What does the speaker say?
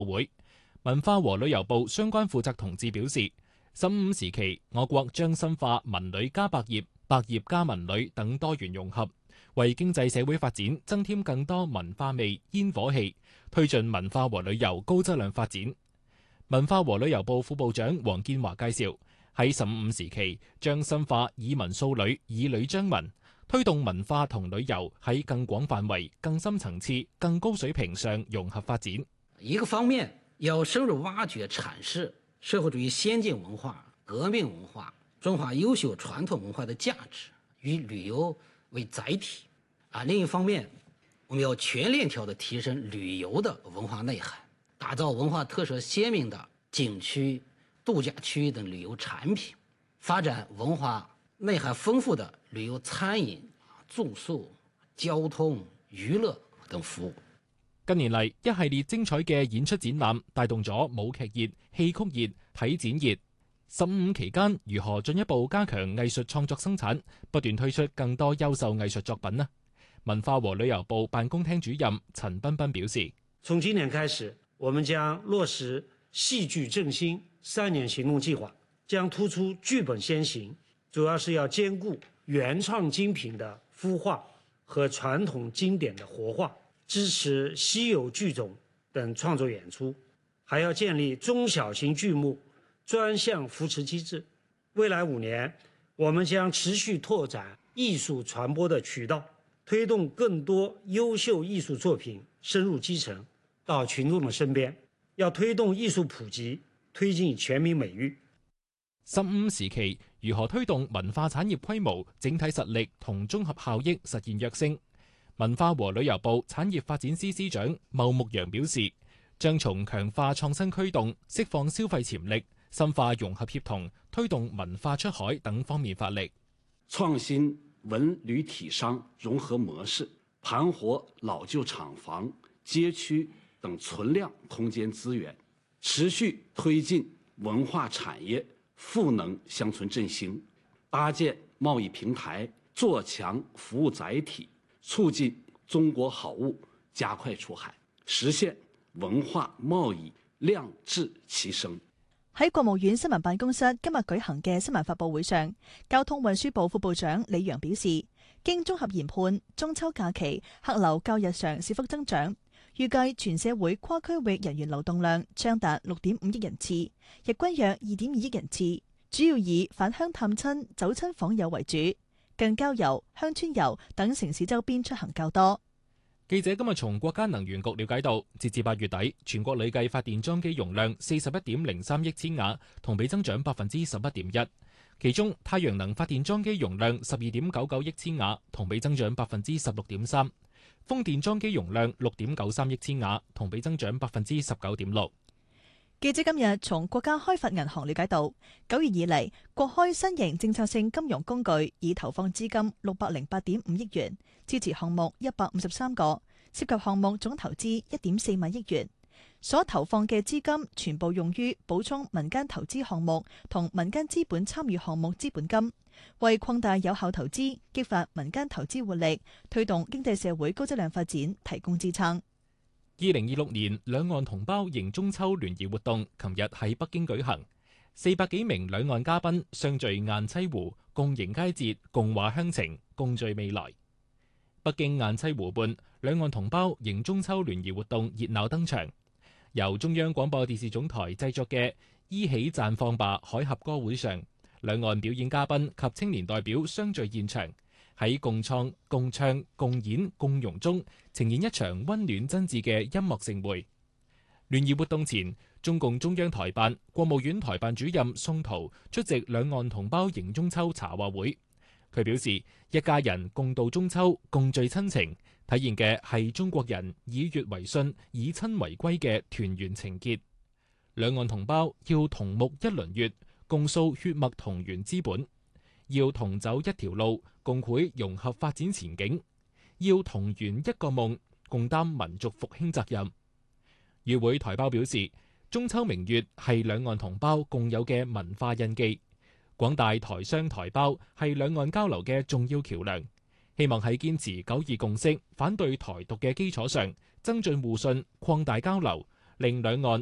會。文化和旅遊部相關負責同志表示，15時期我國將深化文旅加百業、百業加文旅等多元融合，為經濟社會發展增添更多文化味、煙火氣，推進文化和旅遊高質量發展。文化和旅遊部副部長黃建華介紹，喺15時期將深化以文塑旅、以旅彰文，推動文化同旅遊喺更廣範圍、更深層次、更高水平上融合發展。 一個方面要深入挖掘闡釋社會主義先進文化、革命文化、中華優秀傳統文化的價值，以旅遊為載體。另一方面，我們要全鏈條地提升旅遊的文化內涵，打造文化特色鮮明的景區、度假區等旅遊產品，發展文化內涵豐富的旅遊餐飲、住宿、交通、娛樂等服務。 近年嚟，一系列精彩嘅演出展覽帶動咗舞劇熱、戲曲熱、體展熱。15期間，如何進一步加強藝術創作生產，不斷推出更多優秀藝術作品呢？文化和旅遊部辦公廳主任陳彬彬表示， 從今年開始，我們將落實戲劇振興3年行動計劃，將突出劇本先行，主要是要兼顧原創精品的孵化和傳統經典的活化，支持稀有劇種等創作演出，還要建立中小型劇目專項扶持機制。未來5年，我們將持續拓展藝術傳播的渠道，推動更多優秀藝術作品深入基層，到群眾的身邊。要推動藝術普及，推進全民美育。 15時期如何推動文化產業規模、整體實力同綜合效益實現躍升？文化和旅遊部產業發展司司長牟牧羊表示，將從強化創新驅動、釋放消費潛力、深化融合協同、推動文化出海等方面發力， 創新文旅體商融合模式，盤活老舊廠房、街區等存量空間資源，持續推進文化產業賦能鄉村振興，搭建貿易平台，做強服務載體，促進中國好物加快出海，實現文化貿易量質齊升。 喺國務院新聞辦公室今日舉行嘅新聞發佈會上，交通運輸部副部長李陽表示，經綜合研判，中秋假期客流較日常小幅增長，預計全社會跨區域人員流動量將達6.5億人次，日均約2.2億人次，主要以返鄉探親、走親訪友為主，近郊遊、鄉村遊等城市周邊出行較多。 記者今日從國家能源局了解到，截至8月底，全國累計發電裝機容量41.03億千瓦，同比增長11.1%。其中，太陽能發電裝機容量12.99億千瓦，同比增長16.3%；風電裝機容量6.93億千瓦，同比增長19.6%。 記者今日從國家開發銀行了解到，9月以嚟，國開新型政策性金融工具已投放資金608.5億元，支持項目153個，涉及項目總投資1.4萬億元。所投放嘅資金全部用於補充民間投資項目同民間資本參與項目資本金，為擴大有效投資、激發民間投資活力、推動經濟社會高質量發展提供支撐。 2026年兩岸同胞迎中秋聯誼活動，琴日喺北京舉行，400幾名兩岸嘉賓相聚雁棲湖，共迎佳節，共話鄉情，共聚未來。北京雁棲湖畔，兩岸同胞迎中秋聯誼活動熱鬧登場。由中央廣播電視總台製作嘅《依起綻放吧海峽歌會》上，兩岸表演嘉賓及青年代表相聚現場，喺共創、共唱、共演、共融中，呈現一場溫暖真摯嘅音樂盛會。聯誼活動前，中共中央台辦、國務院台辦主任宋濤出席兩岸同胞迎中秋茶話會。佢表示，一家人共度中秋，共聚親情，體現嘅係中國人以月為信、以親為歸嘅團圓情結。兩岸同胞要同沐一輪月，共訴血脈同源之本；要同走一條路，共繪融合發展前景；要同圓一個夢，共擔民族復興責任。與會台胞表示，中秋明月係兩岸同胞共有嘅文化印記。廣大台商台胞係兩岸交流嘅重要橋樑，希望喺堅持九二共識、反對台獨嘅基礎上，增進互信、擴大交流， 令兩岸